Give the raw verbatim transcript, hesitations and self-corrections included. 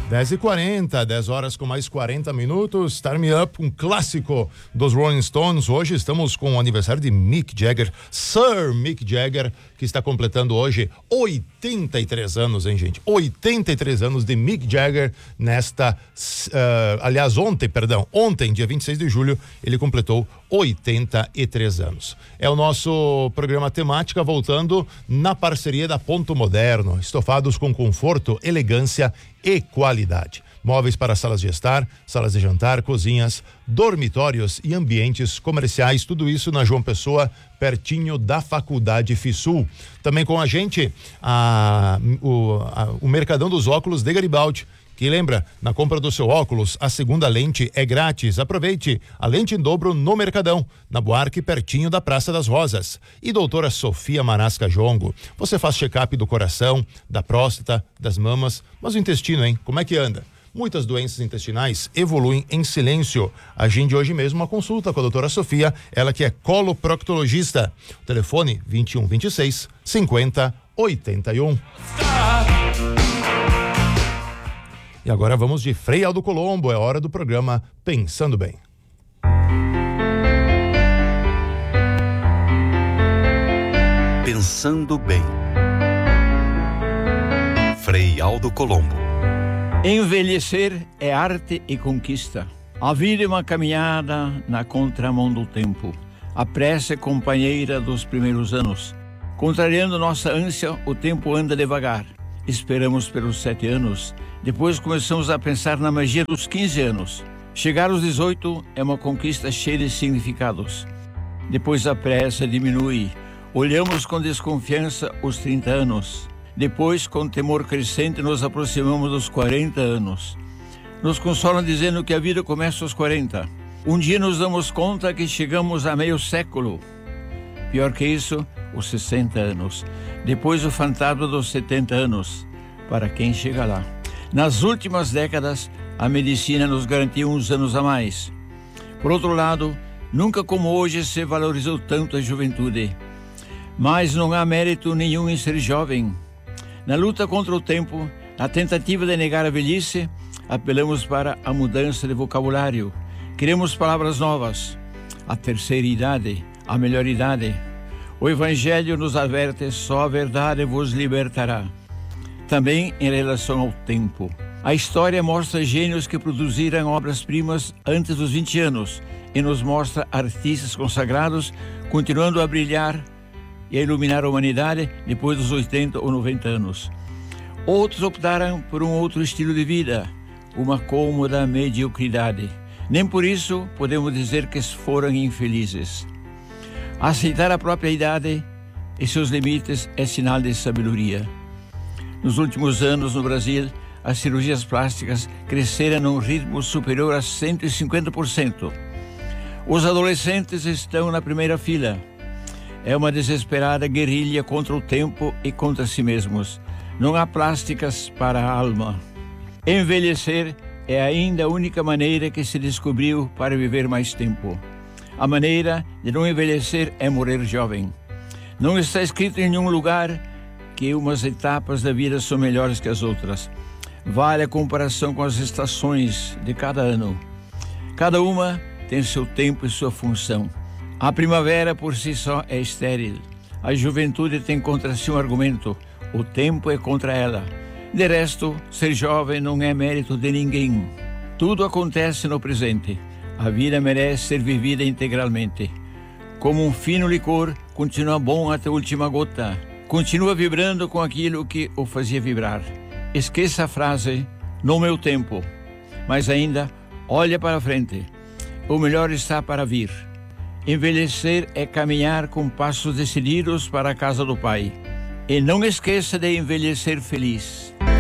dez e quarenta, dez horas com mais quarenta minutos. Start Me Up, um clássico dos Rolling Stones. Hoje estamos com o aniversário de Mick Jagger, Sir Mick Jagger, que está completando hoje oitenta e três anos, hein, gente? oitenta e três anos de Mick Jagger nesta, uh, aliás, ontem, perdão, ontem, dia vinte e seis de julho, ele completou oitenta e três anos. É o nosso programa Temática, voltando na parceria da Ponto Moderno. Estofados com conforto, elegância e qualidade. Móveis para salas de estar, salas de jantar, cozinhas, dormitórios e ambientes comerciais, tudo isso na João Pessoa, pertinho da Faculdade FISUL. Também com a gente a, o, a, o Mercadão dos Óculos de Garibaldi, que lembra, na compra do seu óculos, a segunda lente é grátis. Aproveite a lente em dobro no Mercadão, na Buarque, pertinho da Praça das Rosas. E doutora Sofia Marasca Jongo, você faz check-up do coração, da próstata, das mamas, mas o intestino, hein? Como é que anda? Muitas doenças intestinais evoluem em silêncio. Agende hoje mesmo uma consulta com a doutora Sofia, ela que é coloproctologista. Telefone vinte e um, vinte e seis, cinquenta, oitenta e um. E agora vamos de Frei Aldo Colombo, é hora do programa Pensando Bem. Pensando Bem. Frei Aldo Colombo. Envelhecer é arte e conquista. A vida é uma caminhada na contramão do tempo. A pressa é companheira dos primeiros anos. Contrariando nossa ânsia, o tempo anda devagar. Esperamos pelos sete anos. Depois começamos a pensar na magia dos quinze anos. Chegar aos dezoito é uma conquista cheia de significados. Depois a pressa diminui. Olhamos com desconfiança os trinta anos. Depois, com temor crescente, nos aproximamos dos quarenta anos. Nos consolam dizendo que a vida começa aos quarenta. Um dia nos damos conta que chegamos a meio século. Pior que isso, os sessenta anos. Depois o fantasma dos setenta anos. Para quem chega lá. Nas últimas décadas, a medicina nos garantiu uns anos a mais. Por outro lado, nunca como hoje se valorizou tanto a juventude. Mas não há mérito nenhum em ser jovem. Na luta contra o tempo, na tentativa de negar a velhice, apelamos para a mudança de vocabulário. Queremos palavras novas. A terceira idade, a melhor idade. O Evangelho nos averte, só a verdade vos libertará. Também em relação ao tempo. A história mostra gênios que produziram obras-primas antes dos vinte anos e nos mostra artistas consagrados continuando a brilhar e a iluminar a humanidade depois dos oitenta ou noventa anos. Outros optaram por um outro estilo de vida, uma cômoda mediocridade. Nem por isso podemos dizer que foram infelizes. Aceitar a própria idade e seus limites é sinal de sabedoria. Nos últimos anos, no Brasil, as cirurgias plásticas cresceram num ritmo superior a cento e cinquenta por cento. Os adolescentes estão na primeira fila. É uma desesperada guerrilha contra o tempo e contra si mesmos. Não há plásticas para a alma. Envelhecer é ainda a única maneira que se descobriu para viver mais tempo. A maneira de não envelhecer é morrer jovem. Não está escrito em nenhum lugar que umas etapas da vida são melhores que as outras. Vale a comparação com as estações de cada ano. Cada uma tem seu tempo e sua função. A primavera por si só é estéril. A juventude tem contra si um argumento. O tempo é contra ela. De resto, ser jovem não é mérito de ninguém. Tudo acontece no presente. A vida merece ser vivida integralmente. Como um fino licor, continua bom até a última gota. Continua vibrando com aquilo que o fazia vibrar. Esqueça a frase, no meu tempo. Mas ainda, olha para frente. O melhor está para vir. Envelhecer é caminhar com passos decididos para a casa do Pai. E não esqueça de envelhecer feliz.